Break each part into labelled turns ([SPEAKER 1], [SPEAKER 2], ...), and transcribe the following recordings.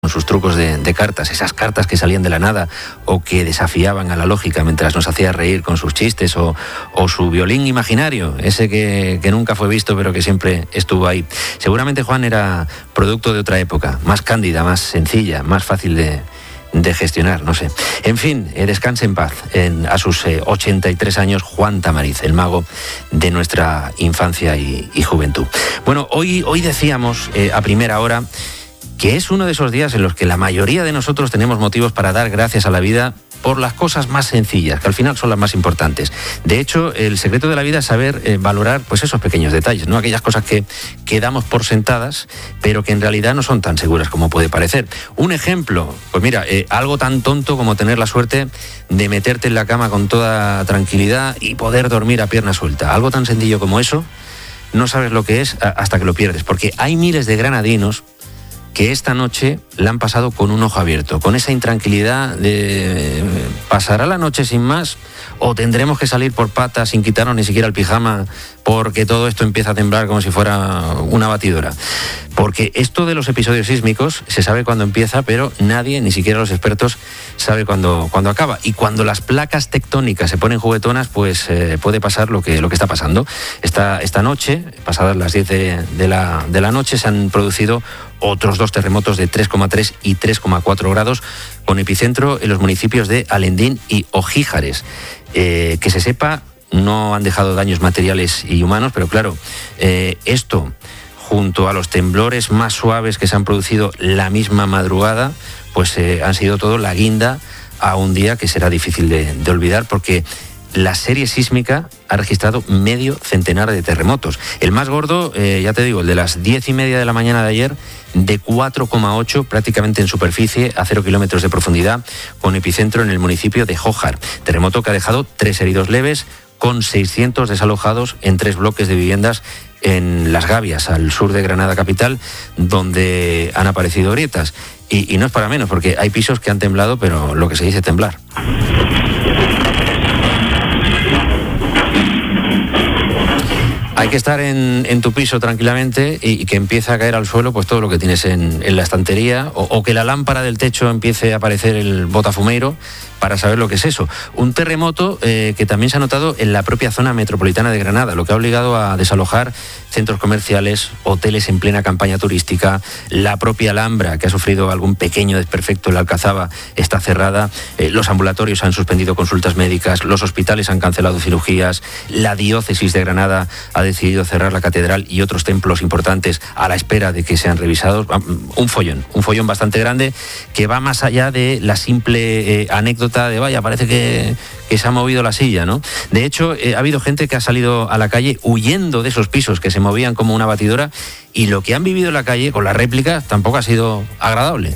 [SPEAKER 1] con sus trucos de cartas, esas cartas que salían de la nada o que desafiaban a la lógica mientras nos hacía reír con sus chistes, o su violín imaginario, ese que nunca fue visto pero que siempre estuvo ahí. Seguramente Juan era producto de otra época, más cándida, más sencilla, más fácil de gestionar, no sé. En fin, descanse en paz a sus 83 años Juan Tamariz, el mago de nuestra infancia y juventud. Bueno, hoy decíamos a primera hora que es uno de esos días en los que la mayoría de nosotros tenemos motivos para dar gracias a la vida por las cosas más sencillas, que al final son las más importantes. De hecho, el secreto de la vida es saber valorar pues esos pequeños detalles, ¿no? Aquellas cosas que damos por sentadas, pero que en realidad no son tan seguras como puede parecer. Un ejemplo, pues mira, algo tan tonto como tener la suerte de meterte en la cama con toda tranquilidad y poder dormir a pierna suelta. Algo tan sencillo como eso, no sabes lo que es hasta que lo pierdes, porque hay miles de granadinos que esta noche la han pasado con un ojo abierto, con esa intranquilidad de ¿pasará la noche sin más? ¿O tendremos que salir por patas sin quitarnos ni siquiera el pijama porque todo esto empieza a temblar como si fuera una batidora? Porque esto de los episodios sísmicos se sabe cuándo empieza, pero nadie, ni siquiera los expertos, sabe cuándo acaba. Y cuando las placas tectónicas se ponen juguetonas, pues puede pasar lo que está pasando. Esta noche, pasadas las 10 de la noche, se han producido otros 2 terremotos de 3,3 y 3,4 grados, con epicentro en los municipios de Alendín y Ojíjares. Que se sepa, no han dejado daños materiales y humanos, pero claro, esto, junto a los temblores más suaves que se han producido la misma madrugada, pues han sido todo la guinda a un día que será difícil de olvidar, porque la serie sísmica ha registrado medio centenar de terremotos. El más gordo, ya te digo, el de las 10:30 de la mañana de ayer, de 4,8 prácticamente en superficie, a 0 kilómetros de profundidad, con epicentro en el municipio de Jójar. Terremoto que ha dejado 3 heridos leves, con 600 desalojados en 3 bloques de viviendas en Las Gavias, al sur de Granada capital, donde han aparecido grietas. Y no es para menos, porque hay pisos que han temblado, pero lo que se dice temblar. Hay que estar en tu piso tranquilamente y que empiece a caer al suelo pues todo lo que tienes en la estantería, o que la lámpara del techo empiece a aparecer el botafumeiro, para saber lo que es eso. Un terremoto que también se ha notado en la propia zona metropolitana de Granada, lo que ha obligado a desalojar centros comerciales, hoteles en plena campaña turística. La propia Alhambra, que ha sufrido algún pequeño desperfecto en la Alcazaba, está cerrada. Los ambulatorios han suspendido consultas médicas, los hospitales han cancelado cirugías, la diócesis de Granada ha decidido cerrar la catedral y otros templos importantes a la espera de que sean revisados. Un follón bastante grande, que va más allá de la simple anécdota de vaya, parece que se ha movido la silla, ¿no? De hecho, ha habido gente que ha salido a la calle huyendo de esos pisos que se movían como una batidora, y lo que han vivido en la calle con la réplica tampoco ha sido agradable.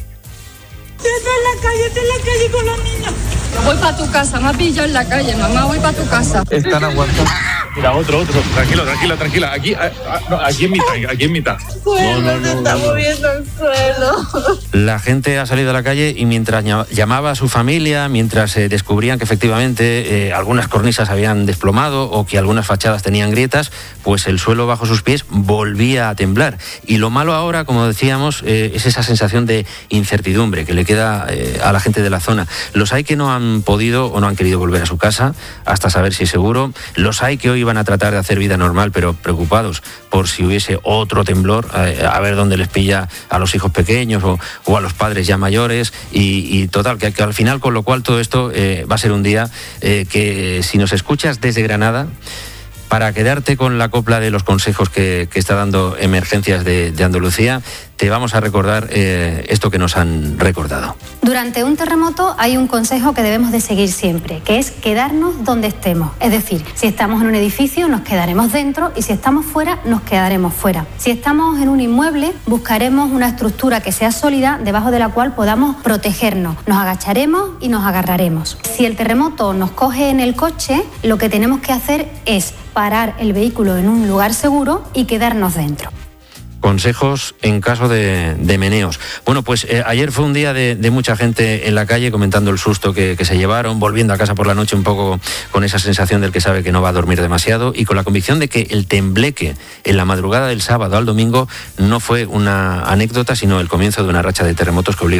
[SPEAKER 2] Estoy en la calle con los niños. Voy para tu casa, me ha pillado en la calle, mamá, voy para tu casa.
[SPEAKER 3] Están aguantando. Mira, otro. Tranquila. Aquí en mitad.
[SPEAKER 2] Se está moviendo el suelo.
[SPEAKER 1] La gente ha salido a la calle y mientras llamaba a su familia, mientras descubrían que efectivamente algunas cornisas habían desplomado o que algunas fachadas tenían grietas, pues el suelo bajo sus pies volvía a temblar. Y lo malo ahora, como decíamos, es esa sensación de incertidumbre que le queda a la gente de la zona. Los hay que no han podido o no han querido volver a su casa hasta saber si es seguro. Los hay que hoy van a tratar de hacer vida normal, pero preocupados por si hubiese otro temblor, a ver dónde les pilla a los hijos pequeños o a los padres ya mayores, y total, que al final, con lo cual todo esto va a ser un día que, si nos escuchas desde Granada, para quedarte con la copla de los consejos que está dando Emergencias de Andalucía, te vamos a recordar esto que nos han recordado.
[SPEAKER 4] Durante un terremoto hay un consejo que debemos de seguir siempre, que es quedarnos donde estemos. Es decir, si estamos en un edificio, nos quedaremos dentro, y si estamos fuera, nos quedaremos fuera. Si estamos en un inmueble, buscaremos una estructura que sea sólida, debajo de la cual podamos protegernos. Nos agacharemos y nos agarraremos. Si el terremoto nos coge en el coche, lo que tenemos que hacer es parar el vehículo en un lugar seguro y quedarnos dentro.
[SPEAKER 1] Consejos en caso de meneos. Bueno, pues ayer fue un día de mucha gente en la calle comentando el susto que se llevaron, volviendo a casa por la noche un poco con esa sensación del que sabe que no va a dormir demasiado, y con la convicción de que el tembleque en la madrugada del sábado al domingo no fue una anécdota, sino el comienzo de una racha de terremotos que obliga